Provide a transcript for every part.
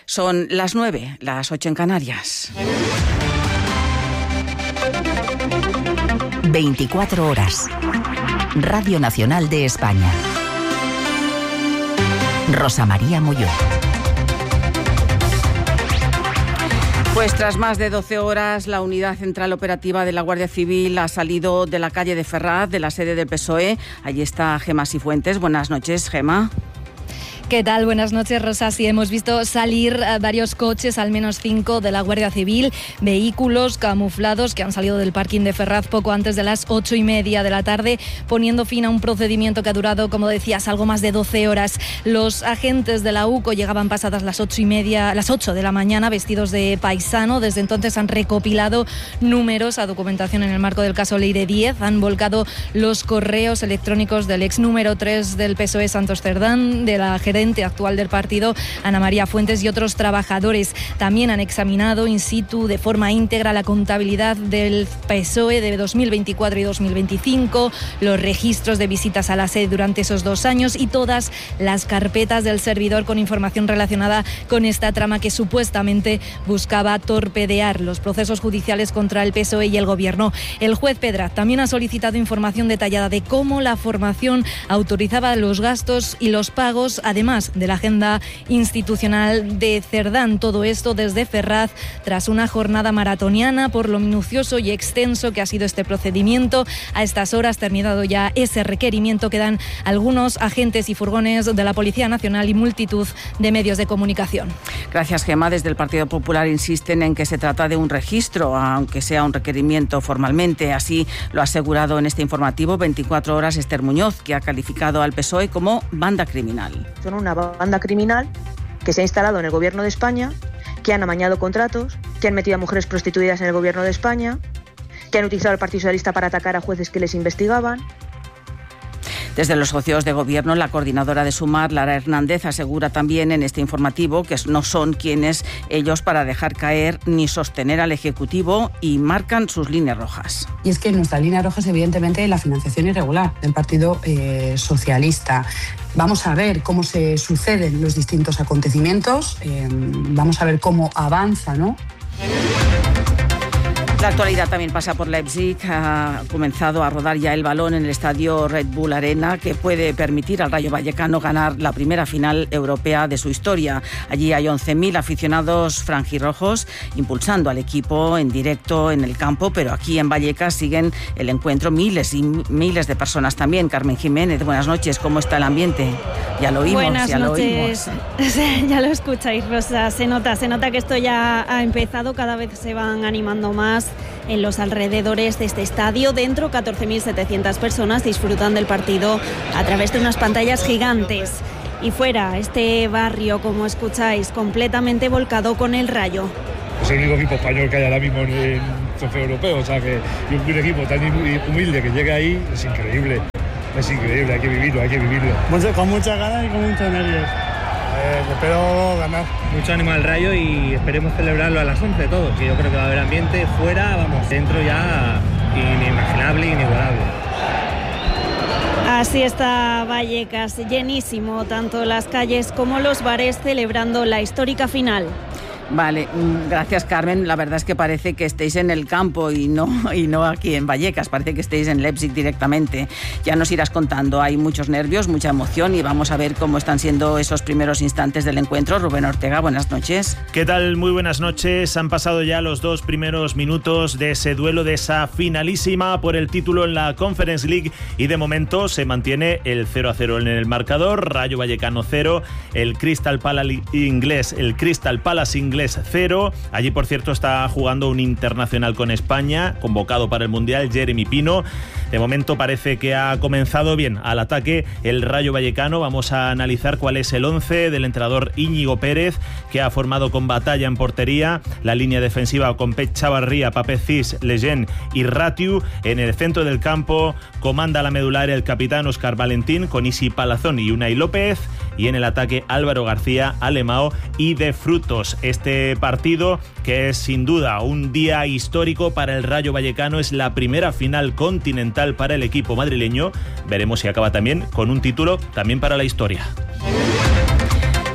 Son las 9, las 8 en Canarias. 24 horas. Radio Nacional de España. Rosa María Molló. Pues tras más de 12 horas, la Unidad Central Operativa de la Guardia Civil ha salido de la calle de Ferraz, de la sede del PSOE. Allí está Gemma Sifuentes. Buenas noches, Gemma. ¿Qué tal? Buenas noches, Rosa. Sí, hemos visto salir varios coches, al menos 5, de la Guardia Civil, vehículos camuflados que han salido del parking de Ferraz poco antes de las 8:30 de la tarde, poniendo fin a un procedimiento que ha durado, como decías, algo más de 12 horas. Los agentes de la UCO llegaban pasadas las 8 de la mañana, vestidos de paisano. Desde entonces han recopilado numerosa documentación en el marco del caso Leire 10. Han volcado los correos electrónicos del ex número 3 del PSOE, Santos Cerdán, de la gerente actual del partido, Ana María Fuentes, y otros trabajadores. También han examinado in situ de forma íntegra la contabilidad del PSOE de 2024 y 2025, los registros de visitas a la sede durante esos 2 años y todas las carpetas del servidor con información relacionada con esta trama que supuestamente buscaba torpedear los procesos judiciales contra el PSOE y el Gobierno. El juez Pedraz también ha solicitado información detallada de cómo la formación autorizaba los gastos y los pagos, además de la agenda institucional de Cerdán. Todo esto desde Ferraz, tras una jornada maratoniana por lo minucioso y extenso que ha sido este procedimiento. A estas horas, terminado ya ese requerimiento, quedan algunos agentes y furgones de la Policía Nacional y multitud de medios de comunicación. Gracias, Gemma. Desde el Partido Popular insisten en que se trata de un registro, aunque sea un requerimiento formalmente. Así lo ha asegurado en este informativo 24 horas Esther Muñoz, que ha calificado al PSOE como banda criminal. Son una banda criminal que se ha instalado en el Gobierno de España, que han amañado contratos, que han metido a mujeres prostituidas en el Gobierno de España, que han utilizado al Partido Socialista para atacar a jueces que les investigaban. Desde los socios de gobierno, la coordinadora de Sumar, Lara Hernández, asegura también en este informativo que no son quienes ellos para dejar caer ni sostener al Ejecutivo y marcan sus líneas rojas. Y es que nuestra línea roja es evidentemente la financiación irregular del Partido Socialista. Vamos a ver cómo se suceden los distintos acontecimientos, vamos a ver cómo avanza, ¿no? La actualidad también pasa por Leipzig. Ha comenzado a rodar ya el balón en el estadio Red Bull Arena, que puede permitir al Rayo Vallecano ganar la primera final europea de su historia. Allí hay 11.000 aficionados franjirrojos impulsando al equipo en directo en el campo, pero aquí en Vallecas siguen el encuentro miles y miles de personas también. Carmen Jiménez, buenas noches. ¿Cómo está el ambiente? Ya lo oímos, buenas ya noches. Lo oímos. Ya lo escucháis, Rosa. Se nota que esto ya ha empezado. Cada vez se van animando más en los alrededores de este estadio. Dentro, 14.700 personas disfrutan del partido a través de unas pantallas gigantes. Y fuera, este barrio, como escucháis, completamente volcado con el Rayo. Es el único equipo español que hay ahora mismo en el trofeo europeo, o sea que un equipo tan humilde que llegue ahí es increíble. Es increíble, hay que vivirlo. Con muchas ganas y con muchos nervios. Espero ganar. Mucho ánimo al Rayo y esperemos celebrarlo a las 11 todos, que yo creo que va a haber ambiente fuera, vamos, dentro ya inimaginable, inigualable. Así está Vallecas, llenísimo, tanto las calles como los bares celebrando la histórica final. Vale, gracias, Carmen. La verdad es que parece que estéis en el campo y no aquí en Vallecas, parece que estéis en Leipzig directamente. Ya nos irás contando, hay muchos nervios, mucha emoción y vamos a ver cómo están siendo esos primeros instantes del encuentro. Rubén Ortega, buenas noches. ¿Qué tal? Muy buenas noches. Han pasado ya los 2 primeros minutos de ese duelo, de esa finalísima por el título en la Conference League y de momento se mantiene el 0-0 en el marcador. Rayo Vallecano 0, el Crystal Palace inglés 0. Allí, por cierto, está jugando un internacional con España, convocado para el Mundial, Jeremy Pino. De momento parece que ha comenzado bien al ataque el Rayo Vallecano. Vamos a analizar cuál es el 11 del entrenador Íñigo Pérez, que ha formado con Batalla en portería, la línea defensiva con Pep Chavarría, Pape Cis, Lejeune y Ratiu. En el centro del campo comanda la medular el capitán Óscar Valentín, con Isi Palazón y Unai López. Y en el ataque Álvaro García, Alemao y De Frutos. Este partido, que es sin duda un día histórico para el Rayo Vallecano, es la primera final continental para el equipo madrileño. Veremos si acaba también con un título también para la historia.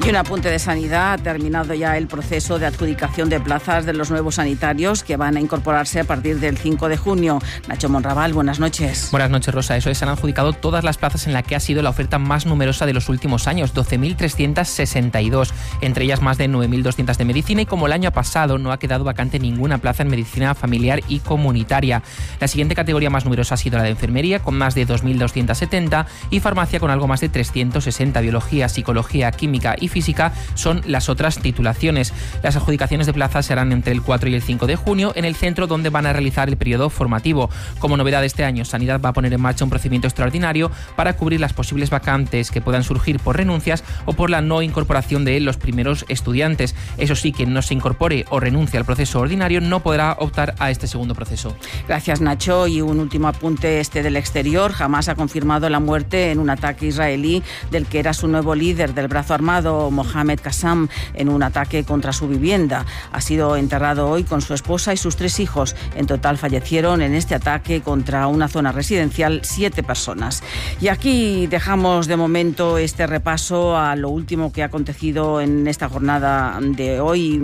Y un apunte de sanidad: ha terminado ya el proceso de adjudicación de plazas de los nuevos sanitarios que van a incorporarse a partir del 5 de junio. Nacho Monraval, buenas noches. Buenas noches, Rosa. Eso es, se han adjudicado todas las plazas en la que ha sido la oferta más numerosa de los últimos años, 12.362, entre ellas más de 9.200 de medicina, y como el año pasado no ha quedado vacante ninguna plaza en medicina familiar y comunitaria. La siguiente categoría más numerosa ha sido la de enfermería, con más de 2.270, y farmacia con algo más de 360. Biología, psicología, química y física son las otras titulaciones. Las adjudicaciones de plazas se harán entre el 4 y el 5 de junio en el centro donde van a realizar el periodo formativo. Como novedad de este año, Sanidad va a poner en marcha un procedimiento extraordinario para cubrir las posibles vacantes que puedan surgir por renuncias o por la no incorporación de los primeros estudiantes. Eso sí, quien no se incorpore o renuncie al proceso ordinario no podrá optar a este segundo proceso. Gracias, Nacho. Y un último apunte del exterior. Hamas ha confirmado la muerte en un ataque israelí del que era su nuevo líder del brazo armado, Mohamed Qassam, en un ataque contra su vivienda. Ha sido enterrado hoy con su esposa y sus 3 hijos. En total fallecieron en este ataque contra una zona residencial 7 personas. Y aquí dejamos de momento este repaso a lo último que ha acontecido en esta jornada de hoy,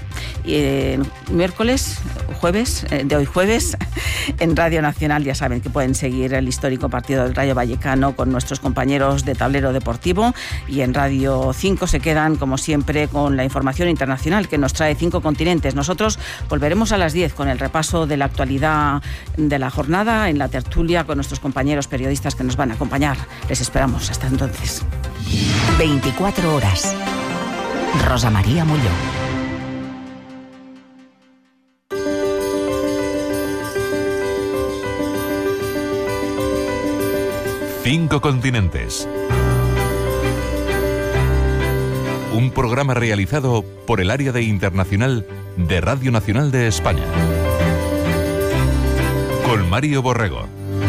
jueves, en Radio Nacional. Ya saben que pueden seguir el histórico partido del Rayo Vallecano con nuestros compañeros de Tablero Deportivo, y en Radio 5 se quedan, como siempre, con la información internacional que nos trae 5 continentes. Nosotros volveremos a las 10 con el repaso de la actualidad de la jornada en la tertulia con nuestros compañeros periodistas que nos van a acompañar. Les esperamos. Hasta entonces. 24 horas. Rosa María Molló. Cinco continentes. Un programa realizado por el Área de Internacional de Radio Nacional de España. Con Mario Borrego.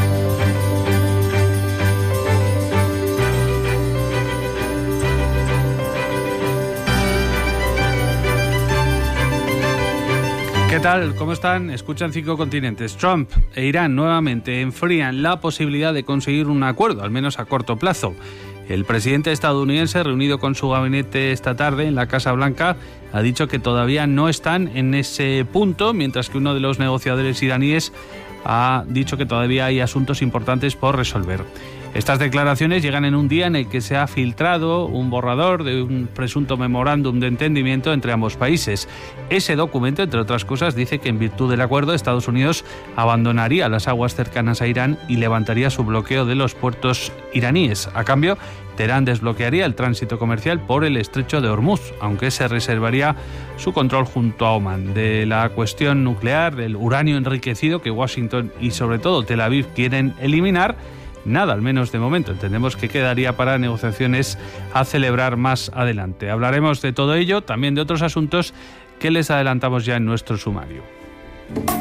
¿Qué tal? ¿Cómo están? Escuchan 5 continentes. Trump e Irán nuevamente enfrían la posibilidad de conseguir un acuerdo, al menos a corto plazo. El presidente estadounidense, reunido con su gabinete esta tarde en la Casa Blanca, ha dicho que todavía no están en ese punto, mientras que uno de los negociadores iraníes ha dicho que todavía hay asuntos importantes por resolver. Estas declaraciones llegan en un día en el que se ha filtrado un borrador de un presunto memorándum de entendimiento entre ambos países. Ese documento, entre otras cosas, dice que en virtud del acuerdo Estados Unidos abandonaría las aguas cercanas a Irán y levantaría su bloqueo de los puertos iraníes. A cambio, Teherán desbloquearía el tránsito comercial por el estrecho de Hormuz, aunque se reservaría su control junto a Omán. De la cuestión nuclear, del uranio enriquecido que Washington y sobre todo Tel Aviv quieren eliminar, nada, al menos de momento. Entendemos que quedaría para negociaciones a celebrar más adelante. Hablaremos de todo ello, también de otros asuntos que les adelantamos ya en nuestro sumario.